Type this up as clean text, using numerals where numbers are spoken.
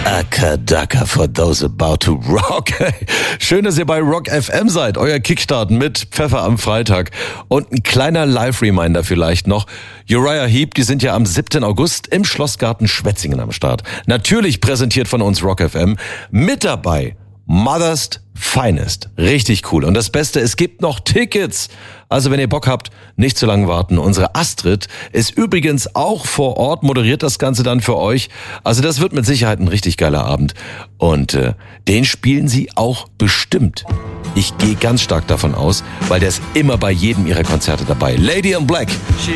Akadaka for those about to rock. Schön, dass ihr bei Rock FM seid. Euer Kickstart mit Pfeffer am Freitag. Und ein kleiner Live-Reminder vielleicht noch. Uriah Heep, die sind ja am 7. August im Schlossgarten Schwetzingen am Start. Natürlich präsentiert von uns Rock FM. Mit dabei Mother's Finest. Richtig cool. Und das Beste, es gibt noch Tickets. Also wenn ihr Bock habt, nicht zu lange warten. Unsere Astrid ist übrigens auch vor Ort, moderiert das Ganze dann für euch. Also das wird mit Sicherheit ein richtig geiler Abend. Und den spielen sie auch bestimmt. Ich gehe ganz stark davon aus, weil der ist immer bei jedem ihrer Konzerte dabei. Lady in Black.